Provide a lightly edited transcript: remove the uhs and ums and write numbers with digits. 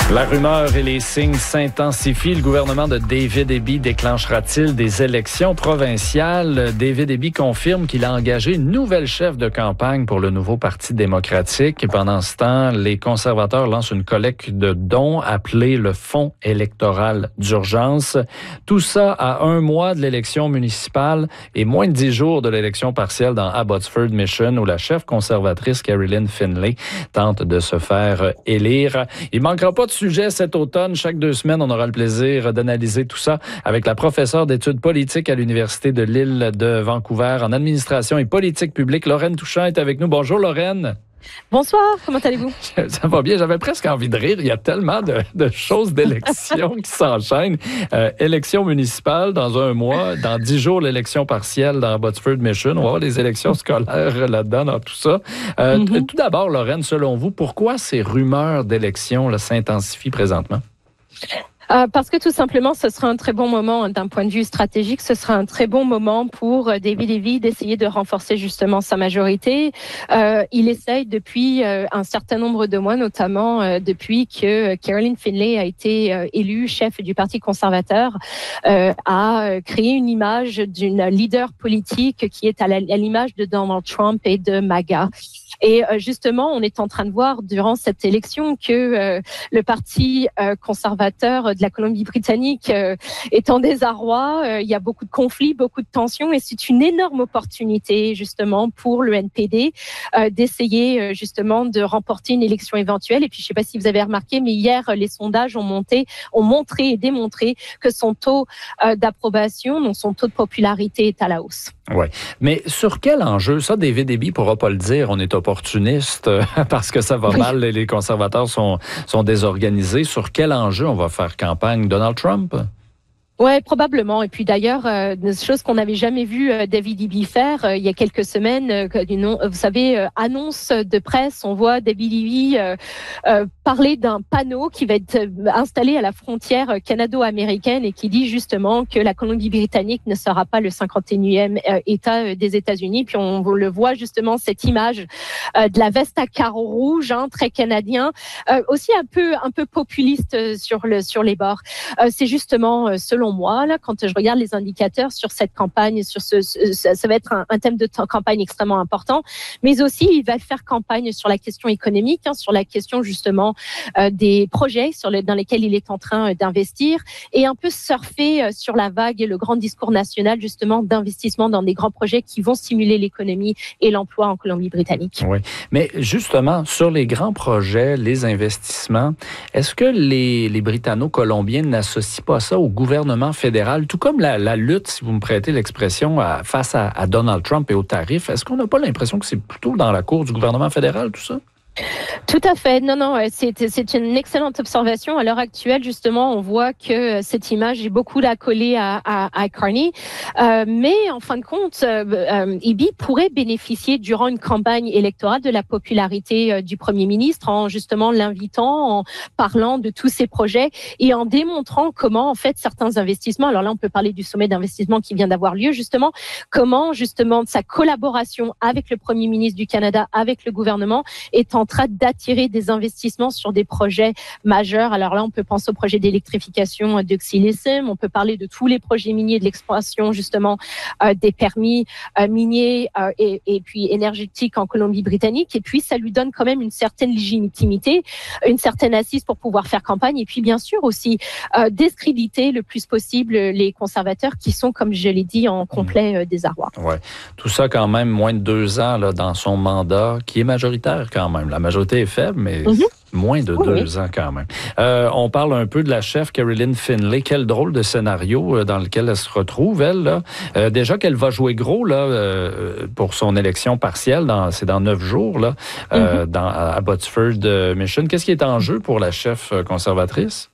La rumeur et les signes s'intensifient. Le gouvernement de David Eby déclenchera-t-il des élections provinciales? David Eby confirme qu'il a engagé une nouvelle chef de campagne pour le nouveau Parti démocratique. Et pendant ce temps, les conservateurs lancent une collecte de dons appelée le Fonds électoral d'urgence. Tout ça à 1 mois de l'élection municipale et moins de 10 jours de l'élection partielle dans Abbotsford Mission, où la chef conservatrice Caroline Finlay tente de se faire élire. Il manquera pas de sujet cet automne. Chaque 2 semaines, on aura le plaisir d'analyser tout ça avec la professeure d'études politiques à l'Université de l'Île de Vancouver en administration et politique publique. Lorraine Touchant est avec nous. Bonjour Lorraine. Bonsoir, comment allez-vous? Ça va bien, j'avais presque envie de rire. Il y a tellement de choses d'élections qui s'enchaînent. Élection municipale dans 1 mois, dans 10 jours, l'élection partielle dans Abbotsford Mission. On va avoir les élections scolaires là-dedans, dans tout ça. Tout d'abord, Lorraine, selon vous, pourquoi ces rumeurs d'élections s'intensifient présentement? Parce que tout simplement, ce sera un très bon moment d'un point de vue stratégique. Ce sera un très bon moment pour David Eby d'essayer de renforcer justement sa majorité. Il essaye depuis un certain nombre de mois, notamment depuis que Caroline Finlay a été élue chef du Parti conservateur, à créer une image d'une leader politique qui est à l'image de Donald Trump et de MAGA. Et justement, on est en train de voir durant cette élection que le Parti conservateur de la Colombie-Britannique est en désarroi. Il y a beaucoup de conflits, beaucoup de tensions, et c'est une énorme opportunité justement pour le NPD d'essayer justement de remporter une élection éventuelle. Et puis, je ne sais pas si vous avez remarqué, mais hier, les sondages ont montré et démontré que son taux d'approbation, donc son taux de popularité est à la hausse. Oui, mais sur quel enjeu? Ça, David Eby ne pourra pas le dire. On est opportuniste parce que ça va mal et les conservateurs sont désorganisés. Sur quel enjeu on va faire campagne? Donald Trump? Ouais, probablement. Et puis d'ailleurs, une chose qu'on n'avait jamais vu David Eby faire il y a quelques semaines, vous savez, annonce de presse, on voit David Eby parler d'un panneau qui va être installé à la frontière canado-américaine et qui dit justement que la Colombie-Britannique ne sera pas le 51e État des États-Unis. Puis on le voit justement cette image de la veste à carreaux rouges, très canadien, aussi un peu populiste sur les bords. C'est justement selon moi, là, quand je regarde les indicateurs sur cette campagne, ça va être un thème de campagne extrêmement important, mais aussi il va faire campagne sur la question économique, sur la question justement des projets dans lesquels il est en train d'investir et un peu surfer sur la vague et le grand discours national justement d'investissement dans des grands projets qui vont stimuler l'économie et l'emploi en Colombie-Britannique. Oui, mais justement, sur les grands projets, les investissements, est-ce que les Britanno-Colombiens n'associent pas ça au gouvernement fédéral, tout comme la lutte, si vous me prêtez l'expression, face à Donald Trump et aux tarifs? Est-ce qu'on n'a pas l'impression que c'est plutôt dans la cour du gouvernement fédéral, tout ça? Tout à fait. Non, c'est une excellente observation. À l'heure actuelle, justement, on voit que cette image est beaucoup accolée à Carney. Mais en fin de compte, Eby pourrait bénéficier durant une campagne électorale de la popularité du Premier ministre en justement l'invitant, en parlant de tous ses projets et en démontrant comment, en fait, certains investissements, alors là, on peut parler du sommet d'investissement qui vient d'avoir lieu, justement, comment, justement, sa collaboration avec le Premier ministre du Canada, avec le gouvernement, est en train d'attirer des investissements sur des projets majeurs. Alors là, on peut penser au projet d'électrification de Xilissim, on peut parler de tous les projets miniers, de l'expansion justement des permis miniers et puis énergétiques en Colombie-Britannique. Et puis, ça lui donne quand même une certaine légitimité, une certaine assise pour pouvoir faire campagne. Et puis, bien sûr, aussi discréditer le plus possible les conservateurs qui sont, comme je l'ai dit, en complet désarroi. Ouais. Tout ça quand même moins de 2 ans là, dans son mandat, qui est majoritaire quand même. La majorité est faible, mais moins de 2 ans quand même. On parle un peu de la chef Caroline Finlay. Quel drôle de scénario dans lequel elle se retrouve, elle. Là. Déjà qu'elle va jouer gros là, pour son élection partielle, c'est dans 9 jours, là, à Abbotsford Mission. Qu'est-ce qui est en jeu pour la chef conservatrice?